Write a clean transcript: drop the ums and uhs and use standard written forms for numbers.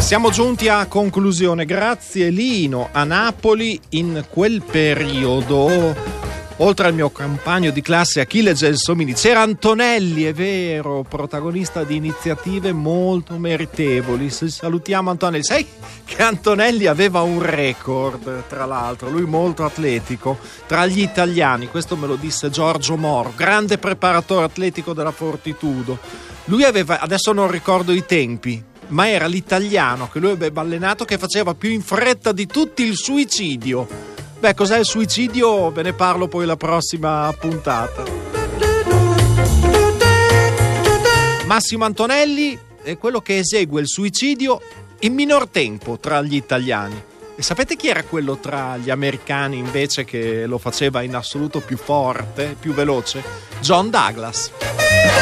Siamo giunti a conclusione. Grazie Lino. A Napoli in quel periodo, oltre al mio compagno di classe Achille Gelsomini, c'era Antonelli, è vero, protagonista di iniziative molto meritevoli. Salutiamo Antonelli. Sai che Antonelli aveva un record, tra l'altro, lui molto atletico, tra gli italiani. Questo me lo disse Giorgio Moro, grande preparatore atletico della Fortitudo. Lui aveva, adesso non ricordo i tempi, ma era l'italiano che lui aveva allenato che faceva più in fretta di tutti il suicidio. Beh, cos'è il suicidio? Ve ne parlo poi la prossima puntata. Massimo Antonelli è quello che esegue il suicidio in minor tempo tra gli italiani. E sapete chi era quello tra gli americani invece che lo faceva in assoluto più forte, più veloce? John Douglas.